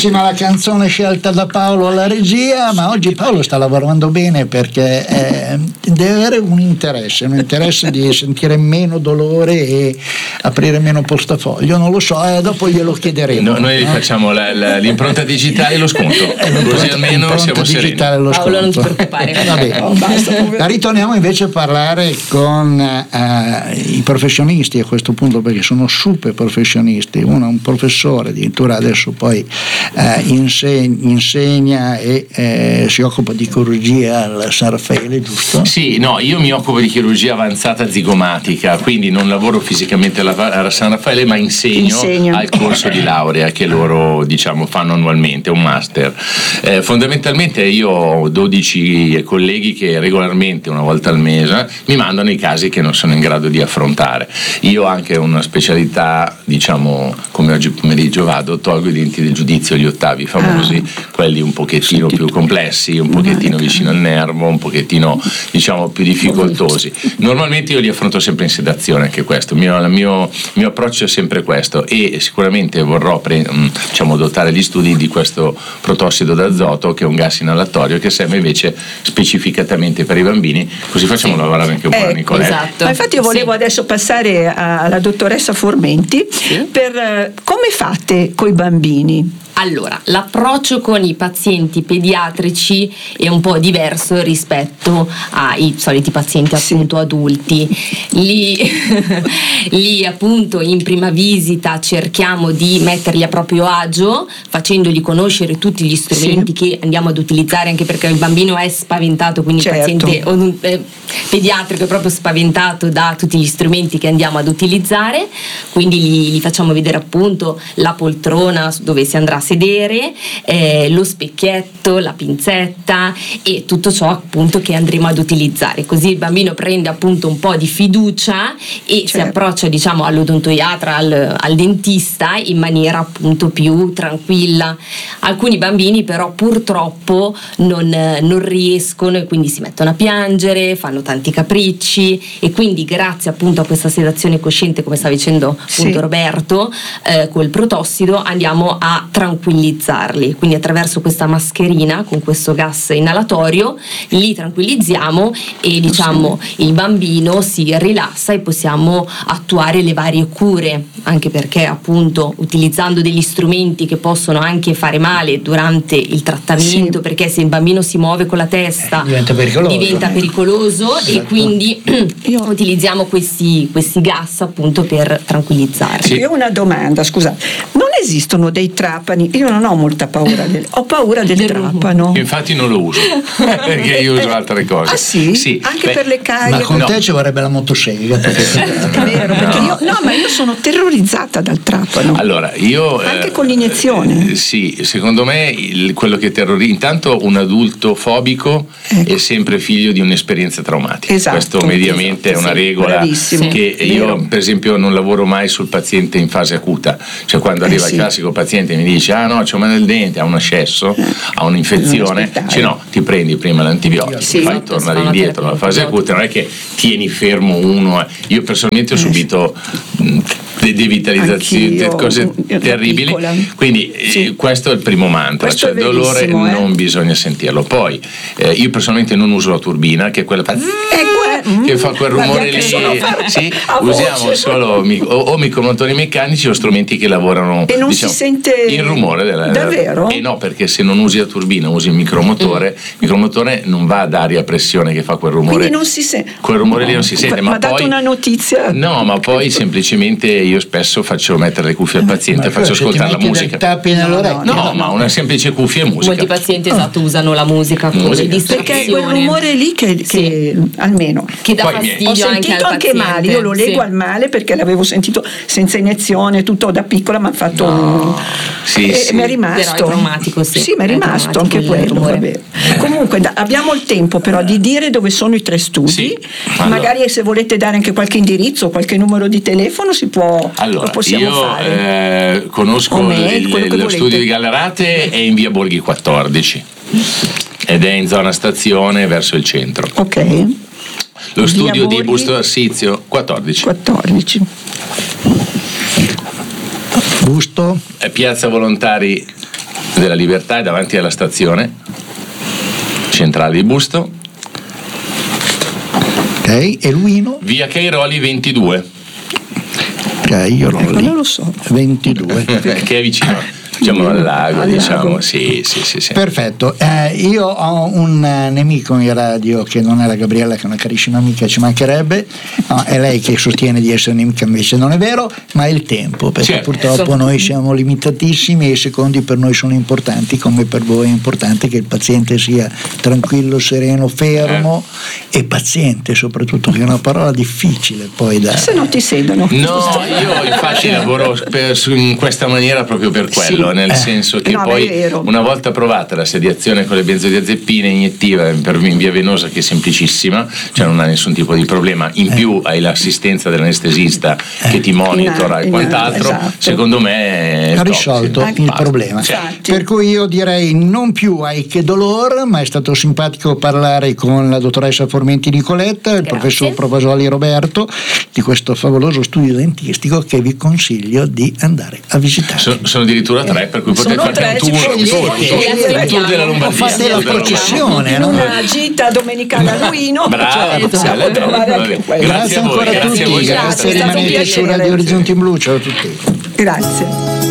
bellissima la canzone scelta da Paolo alla regia, ma oggi Paolo sta lavorando bene perché deve avere un interesse di sentire meno dolore e aprire meno portafoglio, non lo so, dopo glielo chiederemo. Noi facciamo l'impronta digitale e lo sconto, così almeno siamo sereni. Lo Paolo, non ti sconto. preoccupare. Va bene. Ritorniamo invece a parlare con i professionisti a questo punto, perché sono super professionisti. Uno è un professore, addirittura adesso poi insegna e si occupa di chirurgia al San Raffaele, giusto? Sì, no, io mi occupo di chirurgia avanzata zigomatica, quindi non lavoro fisicamente a San Raffaele, ma insegno al corso di laurea che loro, diciamo, fanno annualmente, un master. Fondamentalmente io ho 12 colleghi che regolarmente, una volta al mese, mi mandano i casi che non sono in grado di affrontare. Io ho anche una specialità, diciamo, come oggi pomeriggio vado, tolgo i denti del giudizio, gli ottavi famosi, quelli un pochettino più complessi, un pochettino vicino al nervo, un pochettino, diciamo, più difficoltosi. Normalmente io li affronto sempre in sedazione, anche questo, il mio approccio è sempre questo, e sicuramente vorrò dotare gli studi di questo protossido d'azoto, che è un gas inalatorio che serve invece specificatamente per i bambini, così facciamo lavorare anche un po' la Nicoletta. Esatto. Ma infatti io volevo adesso passare alla dottoressa Formenti per come fate coi bambini. Allora, l'approccio con i pazienti pediatrici è un po' diverso rispetto ai soliti pazienti appunto adulti. Lì appunto in prima visita cerchiamo di metterli a proprio agio, facendogli conoscere tutti gli strumenti che andiamo ad utilizzare, anche perché il bambino è spaventato, quindi il paziente pediatrico è proprio spaventato da tutti gli strumenti che andiamo ad utilizzare, quindi gli facciamo vedere appunto la poltrona dove si andrà a sedere, lo specchietto, la pinzetta e tutto ciò appunto che andremo ad utilizzare, così il bambino prende appunto un po' di fiducia e si approccia, diciamo, all'odontoiatra, al dentista in maniera appunto più tranquilla. Alcuni bambini però purtroppo non riescono e quindi si mettono a piangere, fanno tanti capricci, e quindi grazie appunto a questa sedazione cosciente, come sta dicendo appunto Roberto, col protossido andiamo a tranquillizzarli, quindi attraverso questa mascherina con questo gas inalatorio li tranquillizziamo e diciamo il bambino si rilassa e possiamo attuare le varie cure, anche perché appunto utilizzando degli strumenti che possono anche fare male durante il trattamento, perché se il bambino si muove con la testa diventa pericoloso e quindi utilizziamo questi gas appunto per tranquillizzarli. Io ho una domanda, scusa, non esistono dei trapani? Io non ho molta paura ho paura del trapano. Infatti non lo uso perché io uso altre cose. Ah sì? Anche per le caglie. Ma con te ci vorrebbe la motosega. È vero, perché io sono terrorizzata dal trapano. Allora, io anche con l'iniezione. Sì, secondo me quello che terrorizza, intanto un adulto fobico è sempre figlio di un'esperienza traumatica. Esatto. Questo mediamente è una regola che io per esempio non lavoro mai sul paziente in fase acuta, cioè quando arriva il classico paziente e mi dice no, c'ho male al dente, ha un ascesso, ha un'infezione, no, ti prendi prima l'antibiotico, fai tornare indietro alla fase acuta, non è che tieni fermo uno. Io personalmente ho subito devitalizzazioni, cose terribili, quindi questo è il primo mantra, questo cioè il dolore non bisogna sentirlo. Poi io personalmente non uso la turbina, che è quella che fa quel rumore lì, usiamo solo o micromotori meccanici o strumenti che lavorano, e non si sente il rumore davvero? E no, perché se non usi la turbina, usi il micromotore, il micromotore non va ad aria a pressione che fa quel rumore, quindi non si sente, quel rumore lì non si sente. Ma ha dato una notizia, ma poi semplicemente io spesso faccio mettere le cuffie al paziente e faccio ascoltare la musica. No, ma una semplice cuffia e musica. Molti pazienti usano la musica come distrazione, perché quel rumore lì che almeno che dà fastidio. Ho sentito anche male, io lo leggo al male perché l'avevo sentito senza iniezione, tutto da piccola, mi ha fatto mi è rimasto, però è traumatico, mi è rimasto anche quello. Comunque abbiamo il tempo però di dire dove sono i 3 studi, magari se volete dare anche qualche indirizzo, qualche numero di telefono si può, lo possiamo fare. Conosco lo studio di Gallerate, è in via Borghi 14 ed è in zona stazione verso il centro. Ok. Lo studio di Busto Arsizio 14. Busto? Piazza Volontari della Libertà è davanti alla stazione centrale di Busto. Ok, e Luino? Via Cairoli 22. Ok, io non lo so. 22. Che è vicino. Diciamo al lago, diciamo, sì. Perfetto. Io ho un nemico in radio che non è la Gabriella, che è una carissima amica, ci mancherebbe. No, è lei che sostiene di essere nemica, invece non è vero, ma è il tempo, perché purtroppo noi siamo limitatissimi e i secondi per noi sono importanti, come per voi è importante che il paziente sia tranquillo, sereno, fermo e paziente, soprattutto, che è una parola difficile poi da... Se non ti sedono. No, io infatti lavoro in questa maniera proprio per quello. Nel senso che poi una volta provata la sediazione con le benzodiazepine iniettiva per via venosa, che è semplicissima, cioè non ha nessun tipo di problema, in più hai l'assistenza dell'anestesista che ti monitora e quant'altro, secondo me ha risolto il problema. Per cui io direi non più hai che dolore, ma è stato simpatico parlare con la dottoressa Formenti Nicoletta e il professor Provasoli Roberto di questo favoloso studio dentistico che vi consiglio di andare a visitare. Sono addirittura 3, per cui potete fare un tour della Lombardia. Fate la processione, in una gita domenicale a Luino. Bravo, grazie ancora a tutti, grazie, rimanete su Radio Orizzonti Blu, ciao a tutti. Grazie.